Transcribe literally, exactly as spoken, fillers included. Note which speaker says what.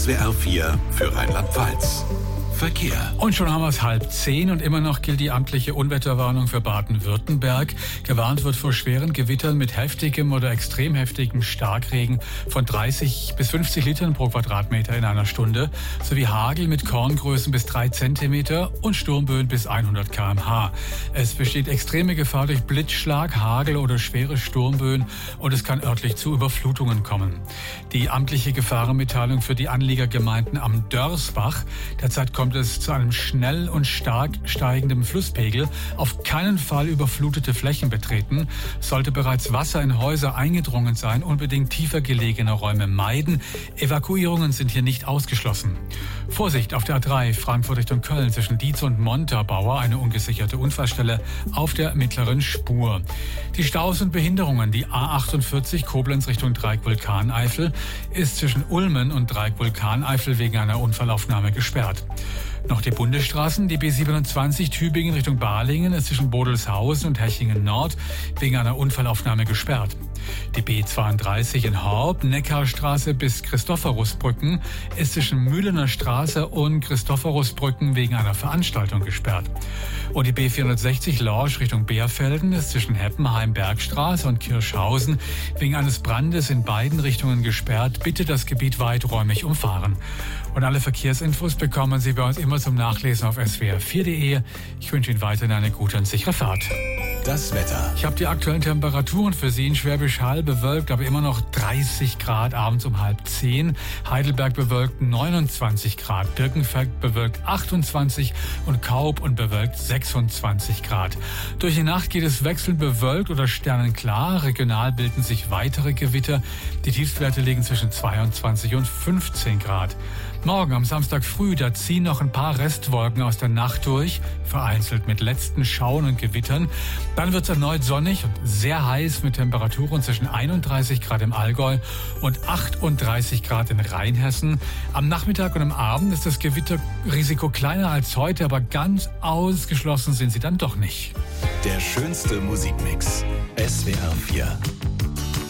Speaker 1: S W R vier für Rheinland-Pfalz. Verkehr.
Speaker 2: Und schon haben wir es halb zehn und immer noch gilt die amtliche Unwetterwarnung für Baden-Württemberg. Gewarnt wird vor schweren Gewittern mit heftigem oder extrem heftigem Starkregen von dreißig bis fünfzig Litern pro Quadratmeter in einer Stunde sowie Hagel mit Korngrößen bis drei Zentimeter und Sturmböen bis hundert Kilometer pro Stunde. Es besteht extreme Gefahr durch Blitzschlag, Hagel oder schwere Sturmböen und es kann örtlich zu Überflutungen kommen. Die amtliche Gefahrenmitteilung für die Anliegergemeinden am Dörsbach. Derzeit kommt es zu einem schnell und stark steigenden Flusspegel. Auf keinen Fall überflutete Flächen betreten. Sollte bereits Wasser in Häuser eingedrungen sein, unbedingt tiefer gelegene Räume meiden. Evakuierungen sind hier nicht ausgeschlossen. Vorsicht auf der A drei Frankfurt Richtung Köln zwischen Dietz und Montabaur, eine ungesicherte Unfallstelle auf der mittleren Spur. Die Staus und Behinderungen, die A achtundvierzig Koblenz Richtung Dreieck-Vulkaneifel ist zwischen Ulmen und Dreieck-Vulkaneifel wegen einer Unfallaufnahme gesperrt. Noch die Bundesstraßen, die B siebenundzwanzig Tübingen Richtung Balingen ist zwischen Bodelshausen und Hechingen Nord wegen einer Unfallaufnahme gesperrt. Die B zweiunddreißig in Horb, Neckarstraße bis Christophorusbrücken ist zwischen Mühlener Straße und Christophorusbrücken wegen einer Veranstaltung gesperrt. Und die B vierhundertsechzig Lorsch Richtung Beerfelden ist zwischen Heppenheim Bergstraße und Kirschhausen wegen eines Brandes in beiden Richtungen gesperrt. Bitte das Gebiet weiträumig umfahren. Und alle Verkehrsinfos bekommen Sie bei uns immer zum Nachlesen auf S W R vier punkt de. Ich wünsche Ihnen weiterhin eine gute und sichere Fahrt.
Speaker 1: Das Wetter.
Speaker 2: Ich habe die aktuellen Temperaturen für Sie in Schwäbisch Hall bewölkt, aber immer noch dreißig Grad abends um halb zehn. Heidelberg bewölkt neunundzwanzig Grad, Birkenfeld bewölkt achtundzwanzig und Kaub und bewölkt sechsundzwanzig Grad. Durch die Nacht geht es wechselnd bewölkt oder sternenklar. Regional bilden sich weitere Gewitter. Die Tiefstwerte liegen zwischen zweiundzwanzig und fünfzehn Grad. Morgen am Samstag früh, da ziehen noch ein paar Restwolken aus der Nacht durch, vereinzelt mit letzten Schauern und Gewittern. Dann wird es erneut sonnig und sehr heiß mit Temperaturen zwischen einunddreißig Grad im Allgäu und achtunddreißig Grad in Rheinhessen. Am Nachmittag und am Abend ist das Gewitterrisiko kleiner als heute, aber ganz ausgeschlossen sind sie dann doch nicht.
Speaker 1: Der schönste Musikmix. S W R vier.